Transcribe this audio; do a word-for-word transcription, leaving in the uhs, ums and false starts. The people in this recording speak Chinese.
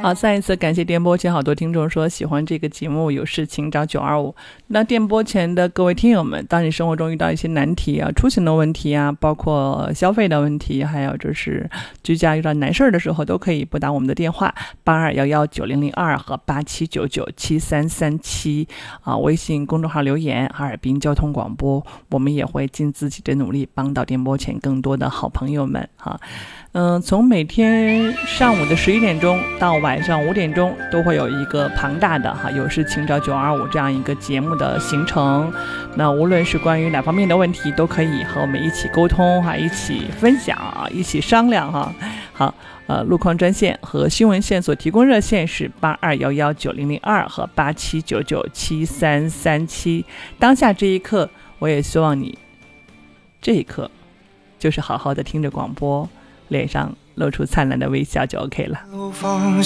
好，再一次感谢电波前好多听众说喜欢这个节目，有事请找九二五。那电波前的各位听友们，当你生活中遇到一些难题啊，出行的问题啊，包括消费的问题，还有就是居家遇到难事的时候，都可以拨打我们的电话八二一一九零零二和八七九九七三三七啊，微信公众号留言哈尔滨交通广播，我们也会尽自己的努力帮到电波前更多的好朋友们哈。嗯，从每天上午的十一点钟到晚上五点钟，都会有一个庞大的哈有事请找九二五这样一个节目的行程。那无论是关于哪方面的问题，都可以和我们一起沟通哈，一起分享啊，一起商量哈。好，呃，路况专线和新闻线所提供热线是八二一一九零零二和八七九九七三三七。当下这一刻，我也希望你这一刻就是好好的听着广播，脸上露出灿烂的微笑就 OK 了。